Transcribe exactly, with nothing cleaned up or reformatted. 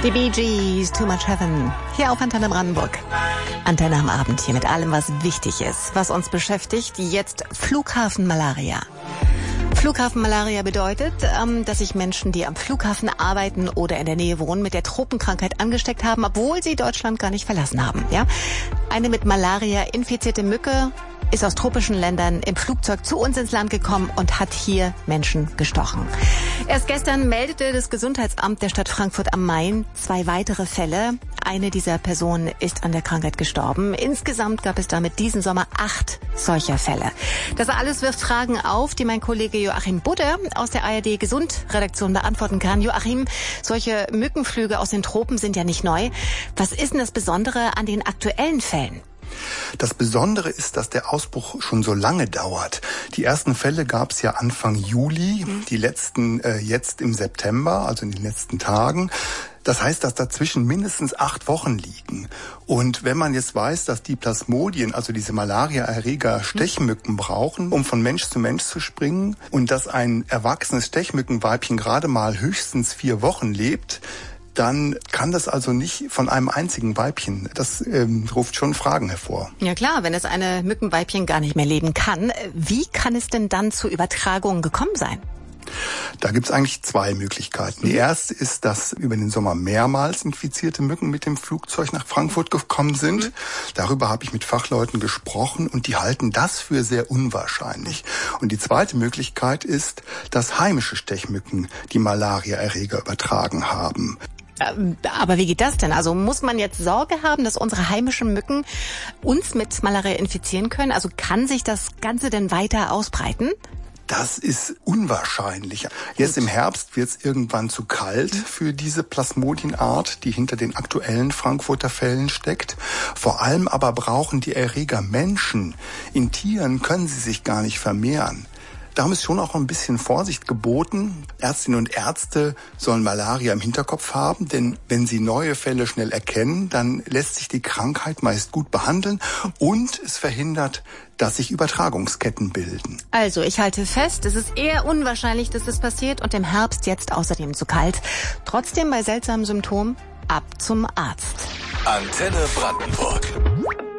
Die Bee Gees, Too Much Heaven, hier auf Antenne Brandenburg. Antenne am Abend hier mit allem, was wichtig ist, was uns beschäftigt. Jetzt Flughafenmalaria. Flughafenmalaria bedeutet, ähm, dass sich Menschen, die am Flughafen arbeiten oder in der Nähe wohnen, mit der Tropenkrankheit angesteckt haben, obwohl sie Deutschland gar nicht verlassen haben. Ja? Eine mit Malaria infizierte Mücke ist aus tropischen Ländern im Flugzeug zu uns ins Land gekommen und hat hier Menschen gestochen. Erst gestern meldete das Gesundheitsamt der Stadt Frankfurt am Main zwei weitere Fälle. Eine dieser Personen ist an der Krankheit gestorben. Insgesamt gab es damit diesen Sommer acht solcher Fälle. Das alles wirft Fragen auf, die mein Kollege Joachim Budde aus der A R D Gesund-Redaktion beantworten kann. Joachim, solche Mückenflüge aus den Tropen sind ja nicht neu. Was ist denn das Besondere an den aktuellen Fällen? Das Besondere ist, dass der Ausbruch schon so lange dauert. Die ersten Fälle gab es ja Anfang Juli, die letzten äh, jetzt im September, also in den letzten Tagen. Das heißt, dass dazwischen mindestens acht Wochen liegen. Und wenn man jetzt weiß, dass die Plasmodien, also diese Malaria-Erreger, Stechmücken brauchen, um von Mensch zu Mensch zu springen, und dass ein erwachsenes Stechmückenweibchen gerade mal höchstens vier Wochen lebt, dann kann das also nicht von einem einzigen Weibchen. Das ähm, ruft schon Fragen hervor. Ja klar, wenn es eine Mückenweibchen gar nicht mehr leben kann, wie kann es denn dann zu Übertragungen gekommen sein? Da gibt's eigentlich zwei Möglichkeiten. Die erste ist, dass über den Sommer mehrmals infizierte Mücken mit dem Flugzeug nach Frankfurt gekommen sind. Darüber habe ich mit Fachleuten gesprochen und die halten das für sehr unwahrscheinlich. Und die zweite Möglichkeit ist, dass heimische Stechmücken die Malaria-Erreger übertragen haben. Aber wie geht das denn? Also muss man jetzt Sorge haben, dass unsere heimischen Mücken uns mit Malaria infizieren können? Also kann sich das Ganze denn weiter ausbreiten? Das ist unwahrscheinlich. Jetzt im Herbst wird es irgendwann zu kalt für diese Plasmodienart, die hinter den aktuellen Frankfurter Fällen steckt. Vor allem aber brauchen die Erreger Menschen. In Tieren können sie sich gar nicht vermehren. Darum ist schon auch ein bisschen Vorsicht geboten. Ärztinnen und Ärzte sollen Malaria im Hinterkopf haben, denn wenn sie neue Fälle schnell erkennen, dann lässt sich die Krankheit meist gut behandeln und es verhindert, dass sich Übertragungsketten bilden. Also, ich halte fest, es ist eher unwahrscheinlich, dass das passiert und im Herbst jetzt außerdem zu kalt. Trotzdem bei seltsamen Symptomen ab zum Arzt. Antenne Brandenburg.